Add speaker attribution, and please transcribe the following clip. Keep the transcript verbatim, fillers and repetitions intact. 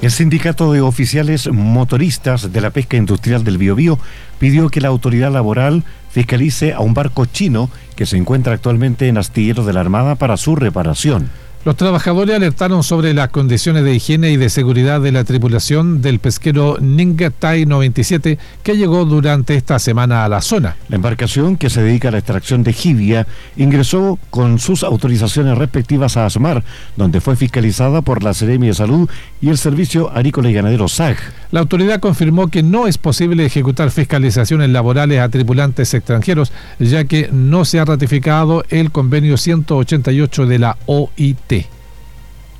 Speaker 1: El sindicato de oficiales motoristas de la pesca industrial del Biobío pidió que la autoridad laboral fiscalice a un barco chino que se encuentra actualmente en astilleros de la Armada para su reparación.
Speaker 2: Los trabajadores alertaron sobre las condiciones de higiene y de seguridad de la tripulación del pesquero Ning Tai noventa y siete que llegó durante esta semana a la zona.
Speaker 1: La embarcación, que se dedica a la extracción de jibia, ingresó con sus autorizaciones respectivas a ASMAR, donde fue fiscalizada por la Seremi de Salud y el Servicio Agrícola y Ganadero S A G.
Speaker 2: La autoridad confirmó que no es posible ejecutar fiscalizaciones laborales a tripulantes extranjeros, ya que no se ha ratificado el convenio ciento ochenta y ocho de la O I T.